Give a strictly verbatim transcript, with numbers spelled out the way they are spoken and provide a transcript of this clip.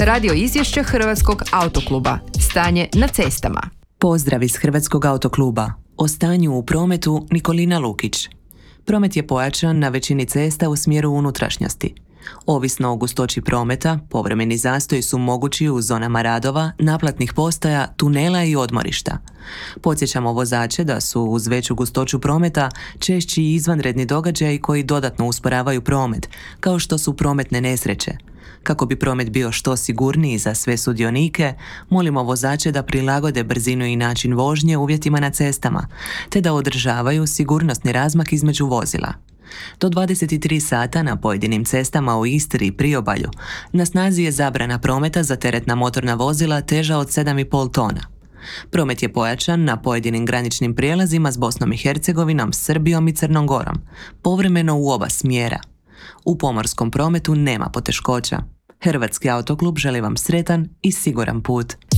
Radio izvješće Hrvatskog autokluba. Stanje na cestama. Pozdrav iz Hrvatskog autokluba. O stanju u prometu Nikolina Lukić. Promet je pojačan na većini cesta u smjeru unutrašnjosti. Ovisno o gustoći prometa, povremeni zastoji su mogući u zonama radova, naplatnih postaja, tunela i odmorišta. Podsjećamo vozače da su uz veću gustoću prometa češći i izvanredni događaji koji dodatno usporavaju promet, kao što su prometne nesreće. Kako bi promet bio što sigurniji za sve sudionike, molimo vozače da prilagode brzinu i način vožnje uvjetima na cestama, te da održavaju sigurnosni razmak između vozila. Do dvadeset tri sata na pojedinim cestama u Istri i Priobalju na snazi je zabrana prometa za teretna motorna vozila teža od sedam i pol tona. Promet je pojačan na pojedinim graničnim prijelazima s Bosnom i Hercegovinom, Srbijom i Crnom Gorom, povremeno u oba smjera. U pomorskom prometu nema poteškoća. Hrvatski autoklub želi vam sretan i siguran put.